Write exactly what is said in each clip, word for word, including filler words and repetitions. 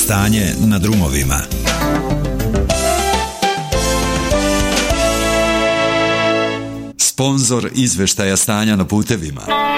Stanje na drumovima. Sponzor izveštaja stanja na putevima.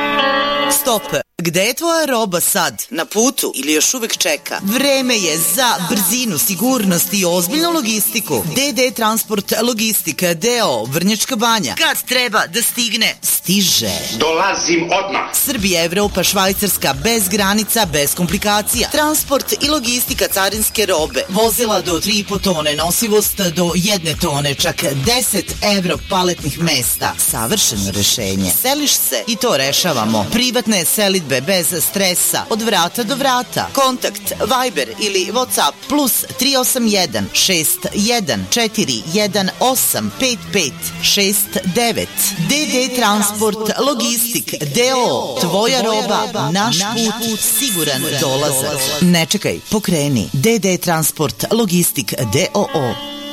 Stop! Gde je tvoja roba sad? Na putu ili još uvek čeka? Vreme je za brzinu, sigurnost i ozbiljnu logistiku. D D Transport Logistika D O Vrnjačka Banja. Kad treba da stigne, stiže. Dolazim odmah. Srbija, Evropa, Švajcarska, bez granica, bez komplikacija. Transport i logistika carinske robe. Vozila do tri i po tone, nosivost do jedne tone, čak deset evro paletnih mesta. Savršeno rešenje. Seliš se i to rešavamo. Privatne selidbe bez stresa, od vrata do vrata. Kontakt Viber ili WhatsApp plus tri osam jedan šest jedan četiri jedan osam pet pet šest devet. D D Transport Logistik D O. Tvoja roba, naš put, siguran dolazak. Ne čekaj, pokreni. D D Transport Logistik D O O.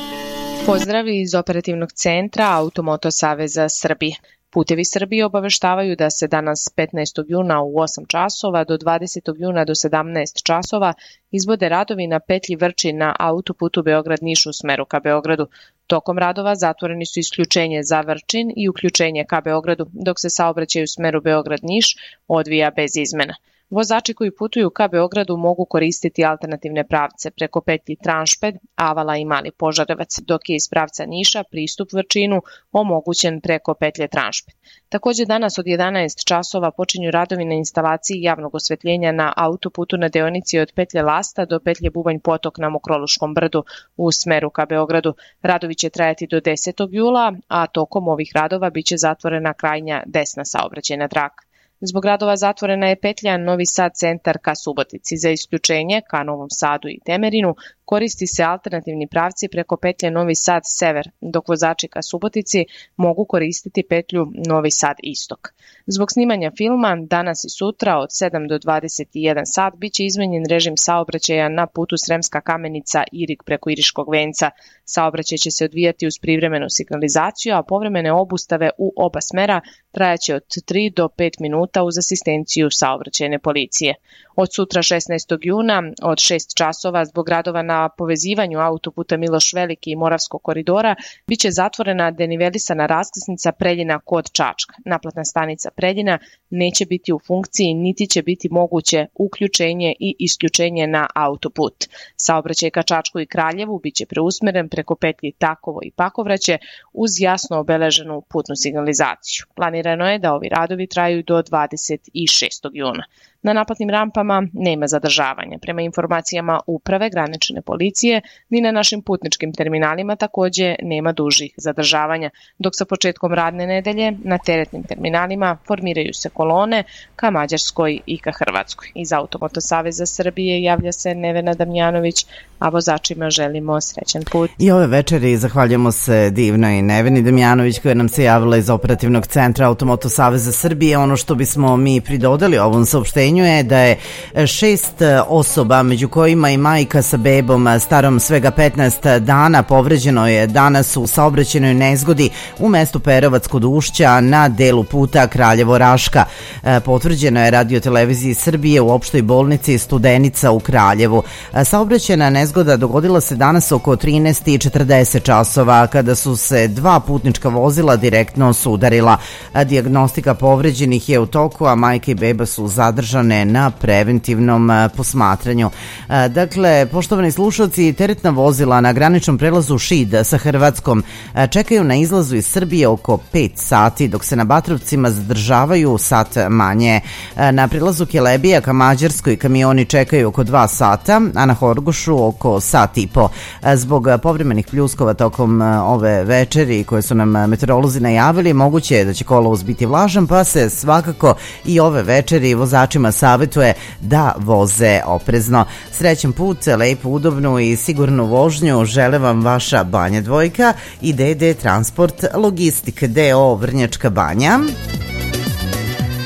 Pozdravi iz operativnog centra Automoto Saveza Srbije. Putevi Srbije obaveštavaju da se danas petnaestog juna u osam časova do dvadesetog juna do sedamnaest časova izvode radovi na petlji Vrčin na autoputu Beograd-Niš u smeru ka Beogradu. Tokom radova zatvoreni su isključenje za Vrčin i uključenje ka Beogradu, dok se saobraćaj u smeru Beograd-Niš odvija bez izmena. Vozači koji putuju ka Beogradu mogu koristiti alternativne pravce preko petlji Tranšped, Avala i Mali Požarevac, dok je iz pravca Niša pristup Vrčinu omogućen preko petlje Tranšped. Takođe danas od jedanaest časova počinju radovi na instalaciji javnog osvetljenja na autoputu na deonici od petlje Lasta do petlje Bubanj Potok na Mokroluškom brdu u smeru ka Beogradu. Radovi će trajati do desetog jula, a tokom ovih radova biće zatvorena krajnja desna saobraćajna traka. Zbog radova zatvorena je petlja Novi Sad centar ka Subotici. Za isključenje ka Novom Sadu i Temerinu koristi se alternativni pravci preko petlje Novi Sad sever, dok vozači ka Subotici mogu koristiti petlju Novi Sad istok. Zbog snimanja filma danas i sutra od sedam do dvadeset jedan sat biće izmenjen režim saobraćaja na putu Sremska Kamenica Irig preko Iriškog venca. Saobraćaj će se odvijati uz privremenu signalizaciju, a povremene obustave u oba smera trajaće od tri do pet minuta uz asistenciju saobraćajne policije. Od sutra šesnaestog juna od šest časova zbog radova na povezivanju autoputa Miloš Veliki i Moravskog koridora biće zatvorena denivelisana raskrsnica Preljina kod Čačka. Naplatna stanica Preljina neće biti u funkciji niti će biti moguće uključenje i isključenje na autoput. Saobraćaj ka Čačku i Kraljevu biće preusmeren preko petlji Takovo i Pakovraće uz jasno obeleženu putnu signalizaciju. Planirano je da ovi radovi traju do dvadeset šestog juna. Na naplatnim rampama nema zadržavanja. Prema informacijama Uprave granične policije, ni na našim putničkim terminalima takođe nema dužih zadržavanja, dok sa početkom radne nedelje na teretnim terminalima formiraju se kolone ka Mađarskoj i ka Hrvatskoj. Iz Automoto Saveza Srbije javlja se Nevena Damjanović, a vozačima želimo srećan put. I ove večeri zahvaljujemo se divnoj Neveni Damjanović koja nam se javila iz operativnog centra Automoto Saveza Srbije. Ono što bismo mi pridodali ovom saopštenju je da je šest osoba, među kojima i majka sa bebom starom svega petnaest dana, povređeno je danas u saobraćajnoj nezgodi u mestu Perovac kod Ušća na delu puta Kraljevo-Raška. Potvrđeno je Radio-televiziji Srbije u opštoj bolnici Studenica u Kraljevu. Saobraćajna nezgoda dogodila se danas oko trinaest i četrdeset časova kada su se dva putnička vozila direktno sudarila. Dijagnostika povređenih je u toku, a majka i beba su zadržane na preventivnom posmatranju. Dakle, poštovani slušalci, teretna vozila na graničnom prelazu Šid sa Hrvatskom čekaju na izlazu iz Srbije oko pet sati, dok se na Batrovcima zadržavaju sat manje. Na prelazu Kelebija ka Mađarskoj kamioni čekaju oko dva sata, a na Horgošu oko sat i po. Zbog povremenih pljuskova tokom ove večeri koje su nam meteorolozi najavili, moguće je da će kolovoz biti vlažan, pa se svakako i ove večeri vozačima savjetuje da voze oprezno. Srećan put, lepu, udobnu i sigurnu vožnju žele vam vaša Banja Dvojka i D D Transport Logistik D O Vrnjačka Banja.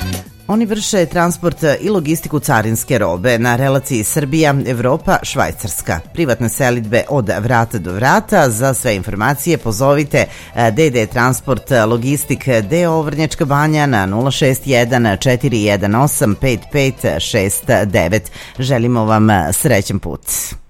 Oni vrše transport i logistiku carinske robe na relaciji Srbija, Evropa, Švajcarska. Privatne selidbe od vrata do vrata. Za sve informacije pozovite D D Transport Logistik D O Vrnjačka Banja na nula šest jedan četiri jedan osam pet pet šest devet. Želimo vam srećan put.